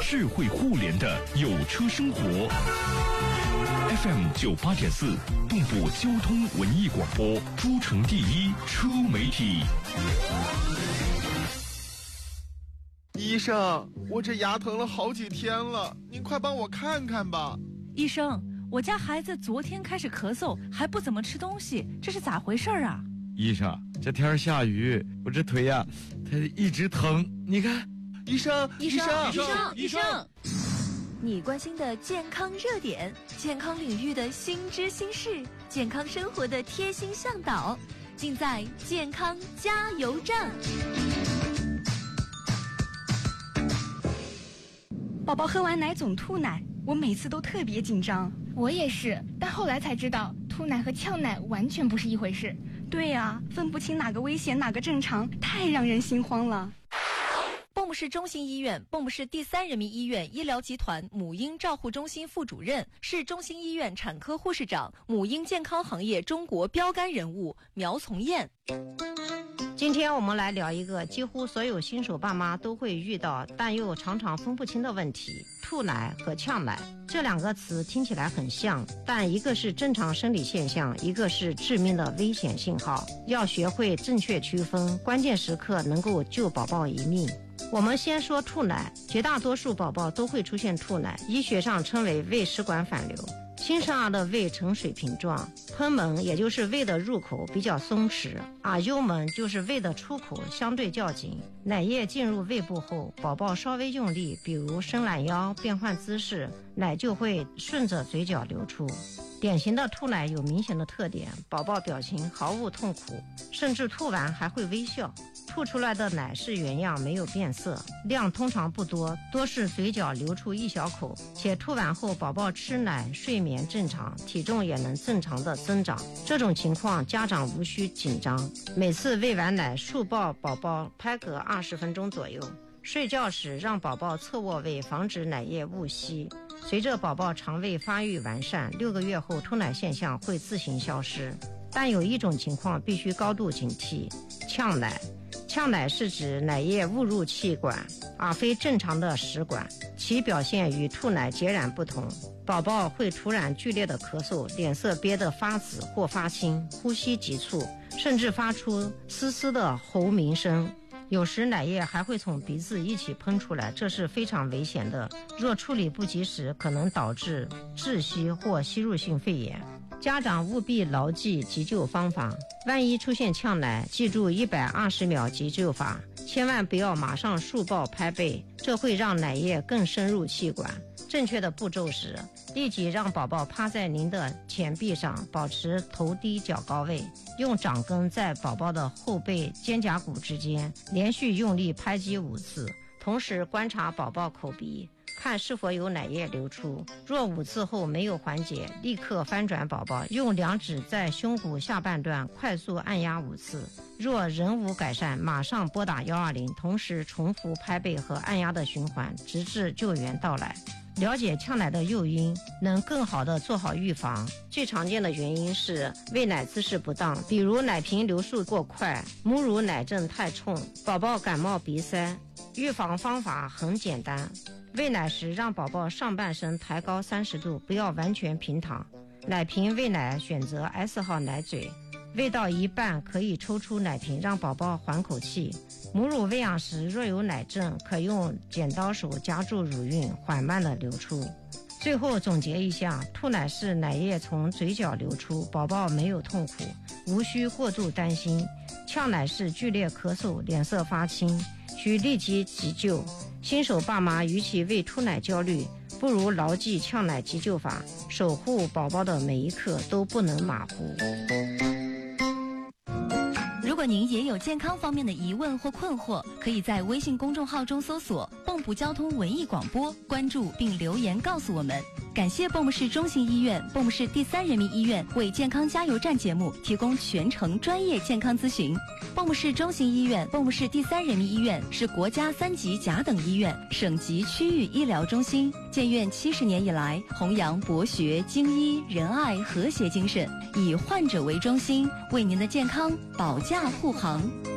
智慧互联的有车生活。FM 98.4，动部交通文艺广播，诸城第一车媒体。 医生，我这牙疼了好几天了，您快帮我看看吧。 医生，我家孩子昨天开始咳嗽，还不怎么吃东西，这是咋回事啊？ 医生，这天下雨，我这腿呀，它一直疼，你看。 医生， 你关心的健康热点，健康领域的新知新事，健康生活的贴心向导，尽在健康加油站。 宝宝喝完奶总吐奶，我每次都特别紧张。 我也是，但后来才知道吐奶和呛奶完全不是一回事。 对呀，分不清哪个危险哪个正常，太让人心慌了。 蚌埠市中心医院、蚌埠市第三人民医院医疗集团母婴照护中心副主任、市中心医院产科护士长、母婴健康行业中国标杆人物苗从艳。 今天我们来聊一个几乎所有新手爸妈都会遇到，但又常常分不清的问题：吐奶和呛奶。这两个词听起来很像，但一个是正常生理现象，一个是致命的危险信号。要学会正确区分，关键时刻能够救宝宝一命。我们先说吐奶，绝大多数宝宝都会出现吐奶，医学上称为胃食管反流。新生儿的胃呈水平状，喷门也就是胃的入口比较松弛，而幽门就是胃的出口相对较紧。奶液进入胃部后，宝宝稍微用力，比如伸懒腰、变换姿势，奶就会顺着嘴角流出。典型的吐奶有明显的特点，宝宝表情毫无痛苦，甚至吐完还会微笑。吐出来的奶是原样，没有变色，量通常不多，多是嘴角流出一小口，且吐完后宝宝吃奶、睡眠正常，体重也能正常的增长。这种情况家长无需紧张，每次喂完奶竖抱宝宝拍嗝20分钟左右，睡觉时让宝宝侧卧喂，防止奶液误吸。随着宝宝肠胃发育完善，6个月后吐奶现象会自行消失。但有一种情况必须高度警惕，呛奶。呛奶是指奶液误入气管，而非正常的食管，其表现与吐奶截然不同。宝宝会突然剧烈的咳嗽，脸色憋得发紫或发青，呼吸急促，甚至发出嘶嘶的喉鸣声。有时奶液还会从鼻子一起喷出来，这是非常危险的，若处理不及时，可能导致窒息或吸入性肺炎。家长务必牢记急救方法，万一出现呛奶，记住120秒急救法，千万不要马上竖抱拍背，这会让奶液更深入气管。正确的步骤是，立即让宝宝趴在您的前臂上，保持头低脚高位，用掌根在宝宝的后背肩胛骨之间连续用力拍击5次，同时观察宝宝口鼻，看是否有奶液流出。若5次后没有缓解，立刻翻转宝宝，用2指在胸骨下半段快速按压5次。若仍无改善，马上拨打120，同时重复拍背和按压的循环，直至救援到来。了解呛奶的诱因，能更好地做好预防。最常见的原因是喂奶姿势不当，比如奶瓶流速过快，母乳奶阵太冲，宝宝感冒鼻塞。预防方法很简单，喂奶时让宝宝上半身抬高30度，不要完全平躺。奶瓶喂奶选择 S 号奶嘴，喂到一半可以抽出奶瓶，让宝宝缓口气。母乳喂养时若有奶阵，可用剪刀手夹住乳晕，缓慢地流出。最后总结一下，吐奶是奶液从嘴角流出，宝宝没有痛苦，无需过度担心。呛奶是剧烈咳嗽，脸色发青，需立即急救。新手爸妈与其为吐奶焦虑，不如牢记呛奶急救法，守护宝宝的每一刻都不能马虎。 如果您也有健康方面的疑问或困惑，可以在微信公众号中搜索蚌埠交通文艺广播，关注并留言告诉我们。感谢蚌埠市中心医院、蚌埠市第三人民医院为健康加油站节目提供全程专业健康咨询。蚌埠市中心医院、蚌埠市第三人民医院是国家3级甲等医院、省级区域医疗中心，建院70年以来，弘扬博学、精医、仁爱、和谐精神，以患者为中心，为您的健康保驾护航。